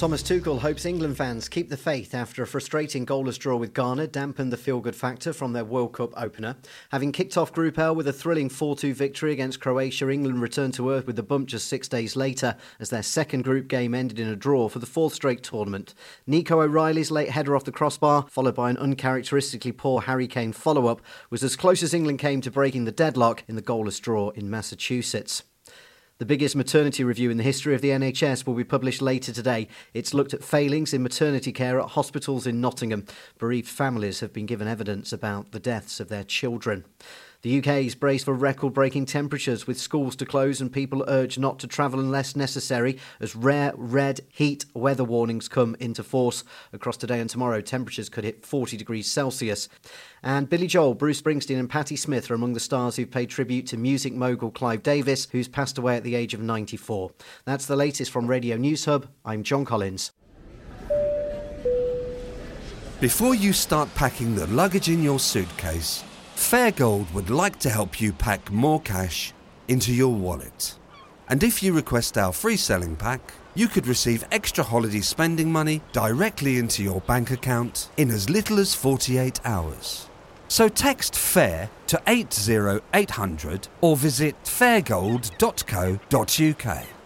Thomas Tuchel hopes England fans keep the faith after a frustrating goalless draw with Ghana dampened the feel-good factor from their World Cup opener. Having kicked off Group L with a thrilling 4-2 victory against Croatia, England returned to earth with the bump just 6 days later as their second group game ended in a draw for the fourth straight tournament. Nico O'Reilly's late header off the crossbar, followed by an uncharacteristically poor Harry Kane follow-up, was as close as England came to breaking the deadlock in the goalless draw in Massachusetts. The biggest maternity review in the history of the NHS will be published later today. It's looked at failings in maternity care at hospitals in Nottingham. Bereaved families have been given evidence about the deaths of their children. The UK is braced for record-breaking temperatures, with schools to close and people urged not to travel unless necessary as rare red heat weather warnings come into force. Across today and tomorrow, temperatures could hit 40 degrees Celsius. And Billy Joel, Bruce Springsteen and Patti Smith are among the stars who've paid tribute to music mogul Clive Davis, who's passed away at the age of 94. That's the latest from Radio News Hub. I'm John Collins. Before you start packing the luggage in your suitcase, Fairgold would like to help you pack more cash into your wallet. And if you request our free selling pack, you could receive extra holiday spending money directly into your bank account in as little as 48 hours. So text FAIR to 80800 or visit fairgold.co.uk.